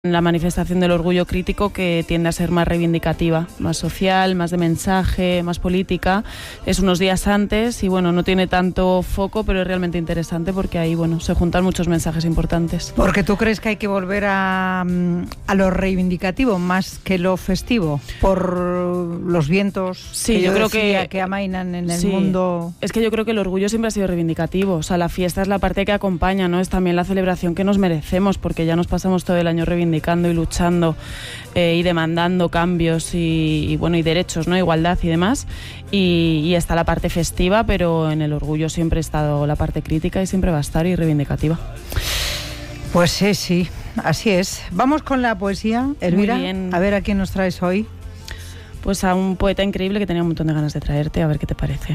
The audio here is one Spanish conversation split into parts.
La manifestación del orgullo crítico, que tiende a ser más reivindicativa, más social, más de mensaje, más política. Es unos días antes y bueno, no tiene tanto foco, pero es realmente interesante porque ahí se juntan muchos mensajes importantes. Porque tú crees que hay que volver a lo reivindicativo más que lo festivo, por los vientos sí, yo creo que amainan en el mundo. Es que yo creo que el orgullo siempre ha sido reivindicativo. O sea, la fiesta es la parte que acompaña, ¿no? Es también la celebración que nos merecemos, porque ya nos pasamos todo el año reivindicando y luchando y demandando cambios y derechos, ¿no? Igualdad y demás. Y está la parte festiva, pero en el orgullo siempre ha estado la parte crítica y siempre va a estar y reivindicativa. Pues sí, así es. Vamos con la poesía, Elvira. Muy bien. A ver a quién nos traes hoy. Pues a un poeta increíble que tenía un montón de ganas de traerte, a ver qué te parece.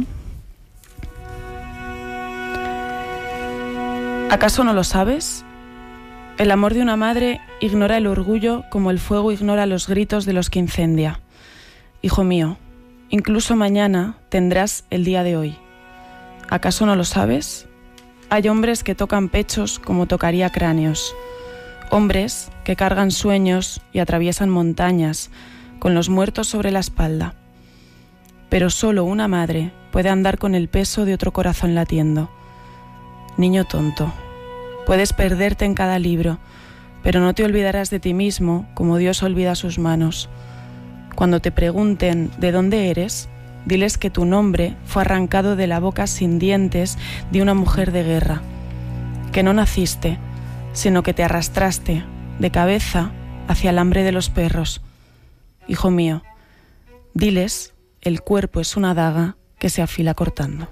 ¿Acaso no lo sabes? El amor de una madre ignora el orgullo como el fuego ignora los gritos de los que incendia. Hijo mío, incluso mañana tendrás el día de hoy. ¿Acaso no lo sabes? Hay hombres que tocan pechos como tocaría cráneos. Hombres que cargan sueños y atraviesan montañas con los muertos sobre la espalda. Pero solo una madre puede andar con el peso de otro corazón latiendo. Niño tonto. Puedes perderte en cada libro, pero no te olvidarás de ti mismo como Dios olvida sus manos. Cuando te pregunten de dónde eres, diles que tu nombre fue arrancado de la boca sin dientes de una mujer de guerra. Que no naciste, sino que te arrastraste de cabeza hacia el hambre de los perros. Hijo mío, diles, el cuerpo es una daga que se afila cortando.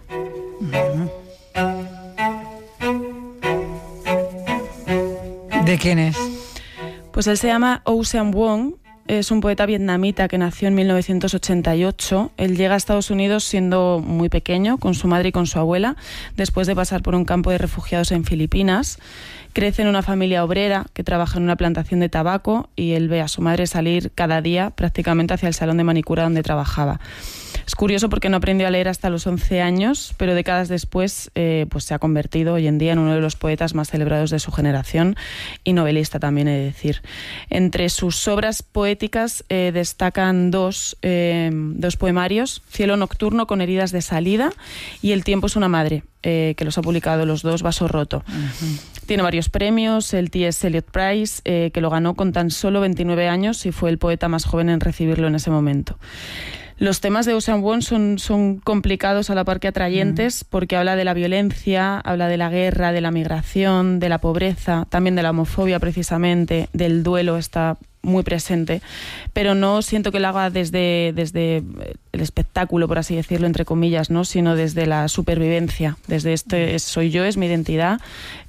¿De quién es? Pues él se llama Ocean Vuong, es un poeta vietnamita que nació en 1988. Él llega a Estados Unidos siendo muy pequeño, con su madre y con su abuela, después de pasar por un campo de refugiados en Filipinas. Crece en una familia obrera que trabaja en una plantación de tabaco y él ve a su madre salir cada día prácticamente hacia el salón de manicura donde trabajaba. Es curioso porque no aprendió a leer hasta los 11 años, pero décadas después pues se ha convertido hoy en día en uno de los poetas más celebrados de su generación y novelista también, he de decir. Entre sus obras poéticas destacan dos poemarios, Cielo nocturno con heridas de salida y El tiempo es una madre, que los ha publicado los dos, Vaso roto. Tiene varios premios, el T.S. Eliot Prize, que lo ganó con tan solo 29 años y fue el poeta más joven en recibirlo en ese momento. Los temas de Ocean Vuong son complicados a la par que atrayentes porque habla de la violencia, habla de la guerra, de la migración, de la pobreza, también de la homofobia precisamente, del duelo está muy presente, pero no siento que lo haga desde el espectáculo, por así decirlo, entre comillas, ¿no? Sino desde la supervivencia, desde soy yo, es mi identidad,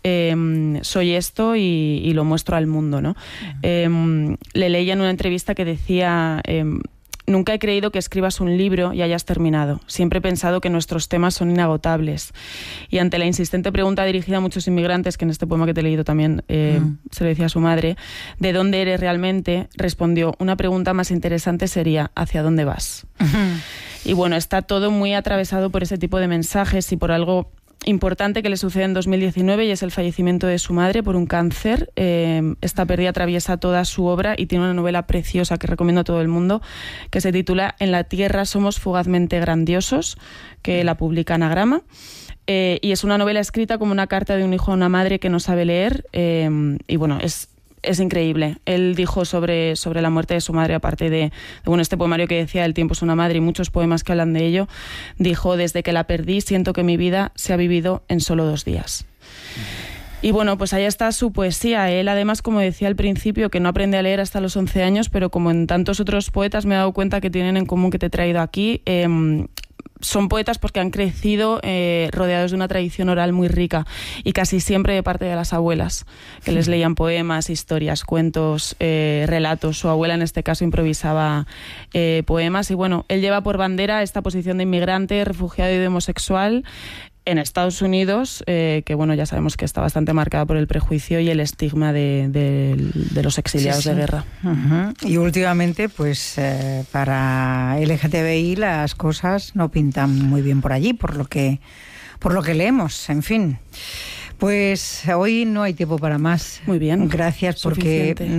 soy esto y lo muestro al mundo, ¿no? Le leía en una entrevista que decía... Nunca he creído que escribas un libro y hayas terminado. Siempre he pensado que nuestros temas son inagotables. Y ante la insistente pregunta dirigida a muchos inmigrantes, que en este poema que te he leído también se lo decía a su madre, ¿de dónde eres realmente?, respondió, una pregunta más interesante sería, ¿hacia dónde vas? Y bueno, está todo muy atravesado por ese tipo de mensajes y por algo importante que le sucede en 2019 y es el fallecimiento de su madre por un cáncer. Esta pérdida atraviesa toda su obra y tiene una novela preciosa que recomiendo a todo el mundo que se titula En la tierra somos fugazmente grandiosos, que la publica Anagrama. Y es una novela escrita como una carta de un hijo a una madre que no sabe leer y bueno, es increíble. Él dijo sobre la muerte de su madre, aparte de este poemario que decía El tiempo es una madre y muchos poemas que hablan de ello, dijo, desde que la perdí siento que mi vida se ha vivido en solo 2 días. Y bueno, pues ahí está su poesía. Él además, como decía al principio, que no aprende a leer hasta los 11 años, pero como en tantos otros poetas me he dado cuenta que tienen en común que te he traído aquí, son poetas porque han crecido rodeados de una tradición oral muy rica y casi siempre de parte de las abuelas, que les leían poemas, historias, cuentos, relatos. Su abuela en este caso improvisaba poemas y bueno, él lleva por bandera esta posición de inmigrante, refugiado y de homosexual en Estados Unidos, que bueno, ya sabemos que está bastante marcada por el prejuicio y el estigma de los exiliados de guerra. Y últimamente, pues para LGTBI las cosas no pintan muy bien por allí, por lo que leemos, en fin. Pues hoy no hay tiempo para más. Muy bien. Gracias porque